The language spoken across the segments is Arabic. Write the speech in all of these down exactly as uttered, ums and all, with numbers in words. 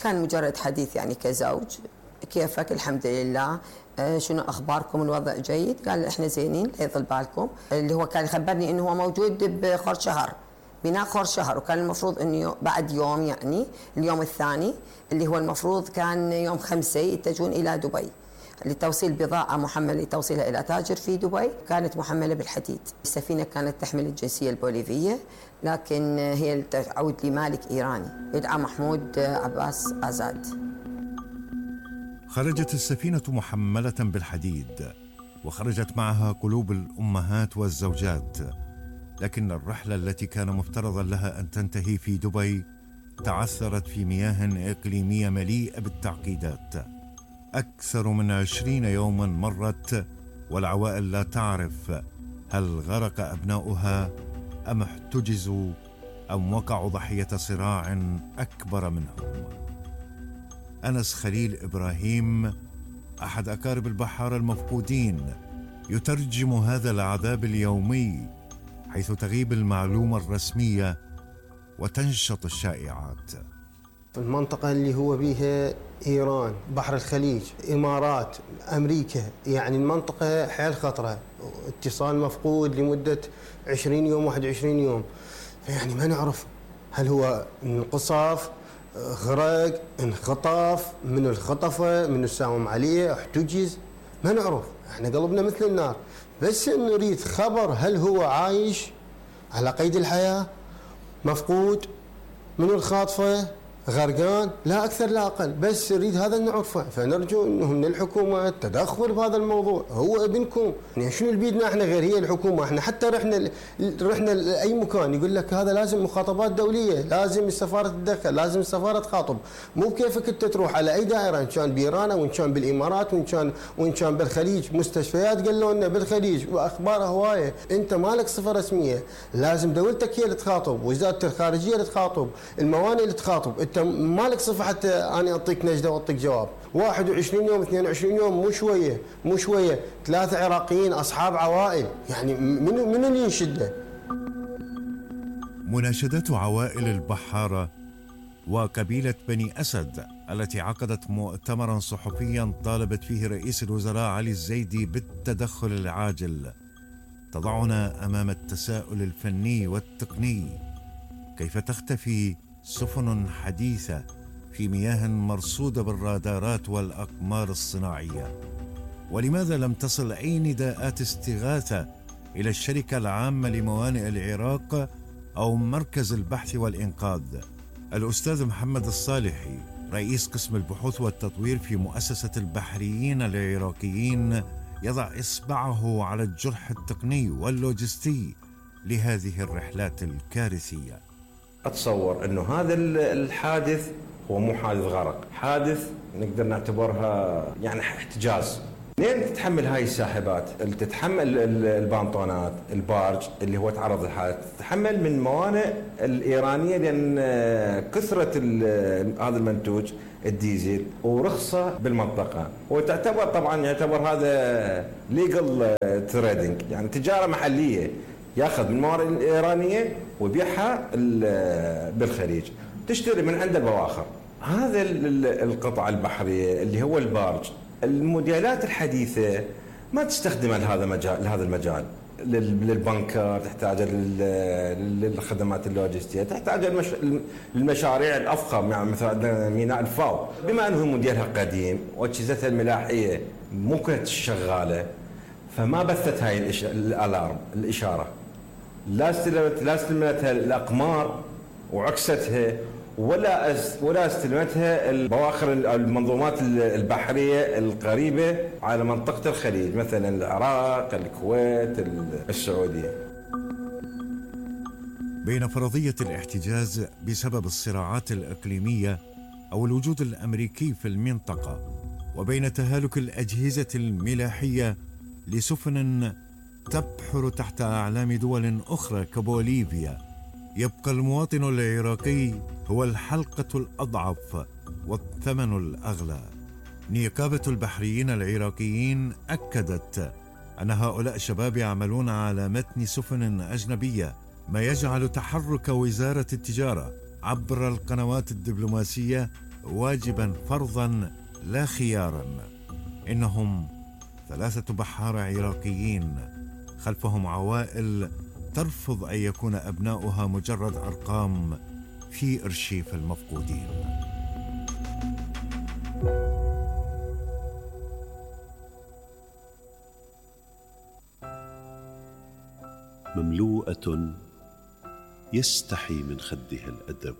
كان مجرد حديث يعني كزوج، كيفك الحمد لله، آه شنو اخباركم، الوضع جيد؟ قال احنا زينين لا يضل بالكم. اللي هو كان يخبرني انه هو موجود بخور شهر، بناء خور شهر، وكان المفروض انه بعد يوم يعني اليوم الثاني اللي هو المفروض كان يوم خمسة يتجهون الى دبي لتوصيل بضاعة محملة لتوصيلها إلى تاجر في دبي، كانت محملة بالحديد. السفينة كانت تحمل الجنسية البوليفية، لكن هي تعود لمالك إيراني يدعى محمود عباس آزاد. خرجت السفينة محملة بالحديد، وخرجت معها قلوب الأمهات والزوجات، لكن الرحلة التي كان مفترضا لها أن تنتهي في دبي تعثرت في مياه إقليمية مليئة بالتعقيدات. أكثر من عشرين يوما مرت والعوائل لا تعرف هل غرق أبناؤها أم احتجزوا أم وقعوا ضحية صراع أكبر منهم. أنس خليل إبراهيم أحد أقارب البحارة المفقودين يترجم هذا العذاب اليومي، حيث تغيب المعلومة الرسمية وتنشط الشائعات. المنطقة اللي هو بيها إيران، بحر الخليج، إمارات، أمريكا، يعني المنطقة حيل خطرة، اتصال مفقود لمدة عشرين يوم واحد وعشرين يوم، يعني ما نعرف هل هو انقصاف، غرق، انخطف، من الخطفة، من الساوم عليه، احتجز، ما نعرف. احنا قلبنا مثل النار، بس نريد خبر هل هو عايش على قيد الحياة، مفقود، من الخاطفة، غرقان، لا أكثر لا أقل، بس نريد هذا نعرفه. فنرجو أنه من الحكومة تدخل بهذا الموضوع، هو ابنكم، يعني شنو اللي بيدنا احنا غير هي الحكومة؟ احنا حتى رحنا رحنا لأي مكان يقول لك هذا لازم مخاطبات دولية، لازم السفارة تتدخل، لازم السفارة تخاطب، مو بكيفك انت تروح على أي دائرة، إن كان بإيران وإن كان بالإمارات وإن كان وإن كان بالخليج، مستشفيات قالوا لنا بالخليج وأخبار هواية، أنت مالك صفة رسمية، لازم دولتك هي اللي تخاطب، وزارة الخارجية اللي تخاطب، الموانئ اللي تخاطب، انت مالك صفة حتى أنا أعطيك نجدة وأعطيك جواب. واحد وعشرين يوم اثنين وعشرين يوم مو شوية مو شوية، ثلاثة عراقيين أصحاب عوائل، يعني من من اللي ينشده؟ مناشدات عوائل البحارة وقبيلة بني أسد التي عقدت مؤتمرا صحفيا طالبت فيه رئيس الوزراء علي الزيدي بالتدخل العاجل تضعنا أمام التساؤل الفني والتقني: كيف تختفي سفن حديثة في مياه مرصودة بالرادارات والأقمار الصناعية؟ ولماذا لم تصل أي نداءات استغاثة إلى الشركة العامة لموانئ العراق أو مركز البحث والإنقاذ؟ الأستاذ محمد الصالحي رئيس قسم البحوث والتطوير في مؤسسة البحريين العراقيين يضع إصبعه على الجرح التقني واللوجستي لهذه الرحلات الكارثية. أتصور أنه هذا الحادث هو مو حادث غرق، حادث نقدر نعتبرها يعني احتجاز. لين تتحمل هاي الساحبات، تتحمل البانطونات، البارج اللي هو تعرض للحادث، تتحمل من موانئ الإيرانية، لأن كثرة هذا المنتوج الديزل ورخصة بالمنطقة، وتعتبر طبعا يعتبر هذا ليجل تريدنج، يعني تجارة محلية، ياخذ من الموارد الإيرانية ويبيعها بالخليج، تشتري من عند البواخر. هذا القطع البحرية اللي هو البارج، الموديلات الحديثة ما تستخدم لهذا المجال لهذا المجال للبنكر، تحتاج للخدمات اللوجستية، تحتاج للمشاريع الأفخم، يعني مثلا ميناء الفاو، بما أنه موديلها قديم وأجهزتها الملاحية مو كانت شغالة، فما بثت هاي الالارم الاشاره، لا استلمت لا استلمتها الاقمار وعكستها، ولا ولا استلمتها البواخر المنظومات البحريه القريبه على منطقه الخليج، مثلا العراق، الكويت، السعوديه. بين فرضيه الاحتجاز بسبب الصراعات الاقليميه او الوجود الامريكي في المنطقه، وبين تهالك الاجهزه الملاحيه لسفن تبحر تحت أعلام دول أخرى كبوليفيا، يبقى المواطن العراقي هو الحلقة الأضعف والثمن الأغلى. نقابة البحريين العراقيين أكدت أن هؤلاء الشباب يعملون على متن سفن أجنبية، ما يجعل تحرك وزارة التجارة عبر القنوات الدبلوماسية واجبا فرضا لا خيارا. إنهم ثلاثة بحارة عراقيين خلفهم عوائل ترفض أن يكون أبناؤها مجرد أرقام في أرشيف المفقودين. مملوءة يستحي من خدها الأدب،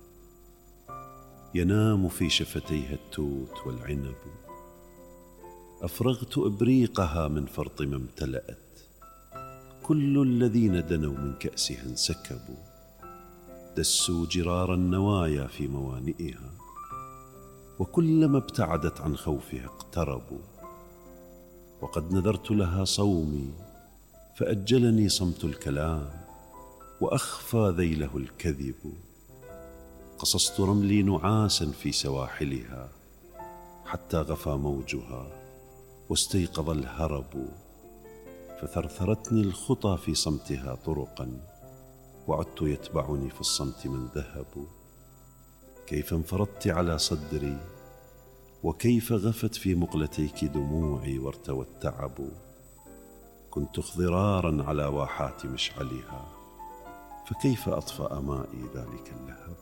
ينام في شفتيها التوت والعنب. أفرغت إبريقها من فرط ما امتلأت، كل الذين دنوا من كأسها انسكبوا، دسوا جرار النوايا في موانئها، وكلما ابتعدت عن خوفها اقتربوا. وقد نذرت لها صومي فأجلني صمت الكلام، وأخفى ذيله الكذب. قصصت رملي نعاسا في سواحلها، حتى غفى موجها واستيقظ الهرب. فثرثرتني الخطى في صمتها طرقا، وعدت يتبعني في الصمت من ذهب. كيف انفرضت على صدري، وكيف غفت في مقلتيك دموعي وارتوى التعب. كنت اخضرارا على واحات مشعلها، فكيف أطفأ مائي ذلك اللهب.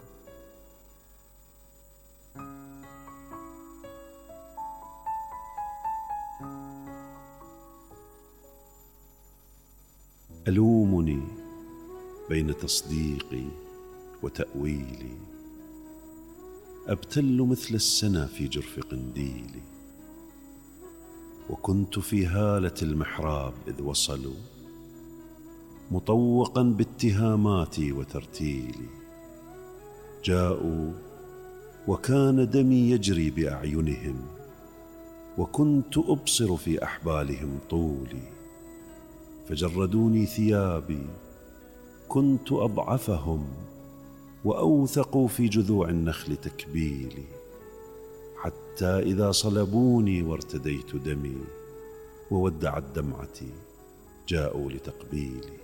ألومني بين تصديقي وتأويلي، أبتل مثل السنا في جرف قنديلي. وكنت في هالة المحراب إذ وصلوا، مطوقا باتهاماتي وترتيلي. جاءوا وكان دمي يجري بأعينهم، وكنت أبصر في أحبالهم طولي. فجردوني ثيابي، كنت أضعفهم، وأوثقوا في جذوع النخل تكبيلي. حتى إذا صلبوني وارتديت دمي، وودعت دمعتي، جاءوا لتقبيلي.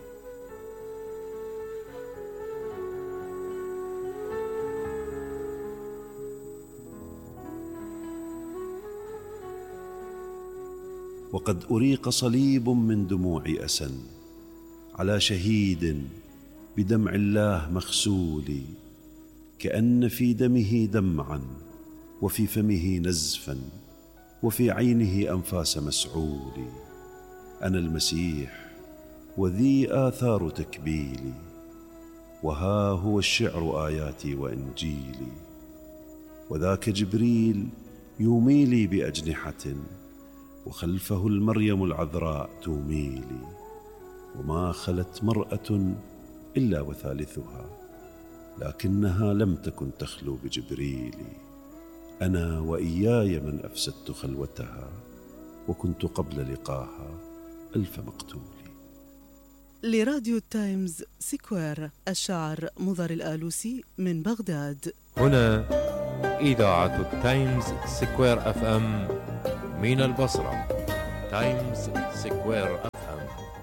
وقد أريق صليب من دموع أسى على شهيد بدمع الله مغسول، كأن في دمه دمعا، وفي فمه نزفا، وفي عينه أنفاس مسعول. أنا المسيح وذي آثار تكبيلي، وها هو الشعر آياتي وإنجيلي. وذاك جبريل يوميلي بأجنحة، وخلفه المريم العذراء توميلي. وما خلت مرأة إلا وثالثها، لكنها لم تكن تخلو بجبريلي. أنا وإياي من أفسدت خلوتها، وكنت قبل لقاها ألف مقتول. لراديو التايمز سكوير، الشاعر مضر الآلوسي من بغداد. هنا إذاعة التايمز سكوير أف أم من البصرة. تايمز سكوير